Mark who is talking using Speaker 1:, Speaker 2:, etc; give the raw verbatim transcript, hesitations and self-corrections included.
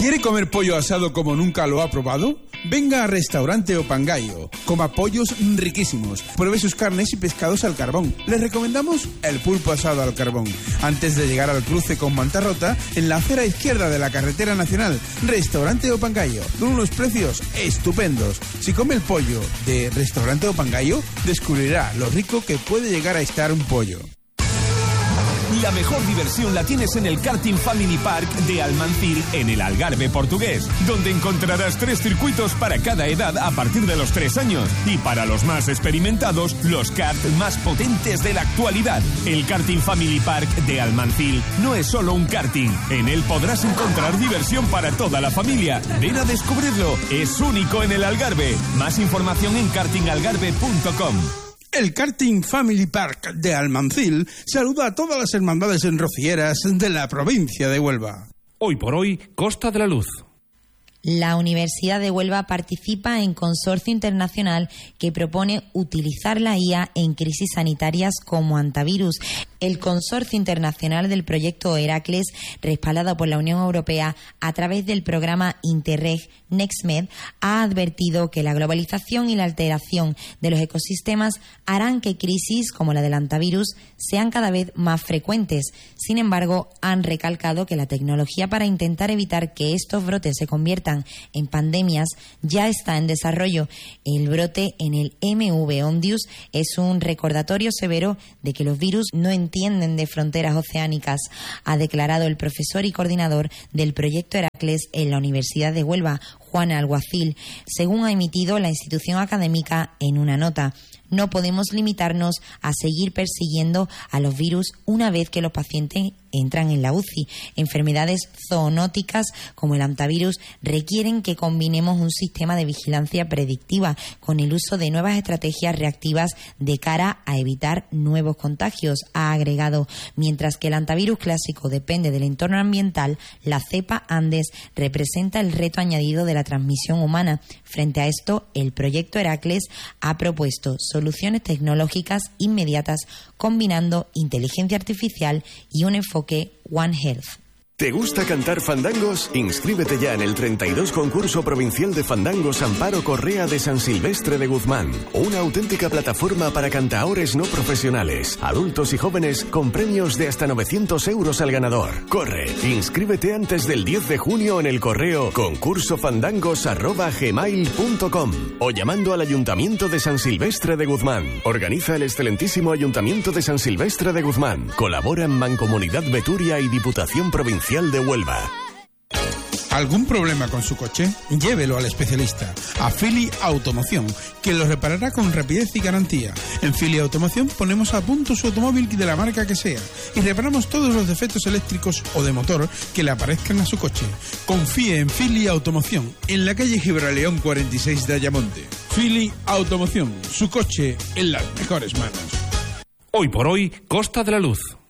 Speaker 1: ¿Quiere comer pollo asado como nunca lo ha probado? Venga a Restaurante Opangayo. Coma pollos riquísimos. Pruebe sus carnes y pescados al carbón. Les recomendamos el pulpo asado al carbón. Antes de llegar al cruce con Mantarrota, en la acera izquierda de la carretera nacional, Restaurante Opangayo. Con unos precios estupendos. Si come el pollo de Restaurante Opangayo, descubrirá lo rico que puede llegar a estar un pollo.
Speaker 2: La mejor diversión la tienes en el Karting Family Park de Almancil, en el Algarve portugués, donde encontrarás tres circuitos para cada edad a partir de los tres años. Y para los más experimentados, los karts más potentes de la actualidad. El Karting Family Park de Almancil no es solo un karting. En él podrás encontrar diversión para toda la familia. Ven a descubrirlo. Es único en el Algarve. Más información en karting algarve punto com.
Speaker 1: El Karting Family Park de Almancil saluda a todas las hermandades enrocieras de la provincia de Huelva.
Speaker 3: Hoy por hoy, Costa de la Luz.
Speaker 4: La Universidad de Huelva participa en consorcio internacional que propone utilizar la I A en crisis sanitarias como antivirus. El consorcio internacional del proyecto Heracles, respaldado por la Unión Europea a través del programa Interreg NextMed, ha advertido que la globalización y la alteración de los ecosistemas harán que crisis como la del antivirus sean cada vez más frecuentes. Sin embargo, han recalcado que la tecnología para intentar evitar que estos brotes se conviertan en pandemias ya está en desarrollo. El brote en el M V Ondius es un recordatorio severo de que los virus no entienden de fronteras oceánicas, ha declarado el profesor y coordinador del proyecto Heracles en la Universidad de Huelva, Juan Alguacil, según ha emitido la institución académica en una nota. No podemos limitarnos a seguir persiguiendo a los virus una vez que los pacientes entran en la U C I. Enfermedades zoonóticas como el antivirus requieren que combinemos un sistema de vigilancia predictiva con el uso de nuevas estrategias reactivas de cara a evitar nuevos contagios, ha agregado. Mientras que el antivirus clásico depende del entorno ambiental, la cepa Andes representa el reto añadido de la transmisión humana. Frente a esto, el proyecto Heracles ha propuesto soluciones tecnológicas inmediatas combinando inteligencia artificial y un enfoque One Health.
Speaker 5: ¿Te gusta cantar fandangos? Inscríbete ya en el treinta y dos Concurso Provincial de Fandangos Amparo Correa de San Silvestre de Guzmán. Una auténtica plataforma para cantaores no profesionales, adultos y jóvenes, con premios de hasta novecientos euros al ganador. ¡Corre! Inscríbete antes del diez de junio en el correo concursofandangos arroba gmail punto com o llamando al Ayuntamiento de San Silvestre de Guzmán. Organiza el excelentísimo Ayuntamiento de San Silvestre de Guzmán. Colaboran Mancomunidad Beturia y Diputación Provincial de Huelva.
Speaker 1: ¿Algún problema con su coche? Llévelo al especialista, a Fili Automoción, que lo reparará con rapidez y garantía. En Fili Automoción ponemos a punto su automóvil de la marca que sea y reparamos todos los defectos eléctricos o de motor que le aparezcan a su coche. Confíe en Fili Automoción, en la calle Gibraleón cuarenta y seis de Ayamonte. Fili Automoción, su coche en las mejores manos.
Speaker 3: Hoy por hoy, Costa de la Luz.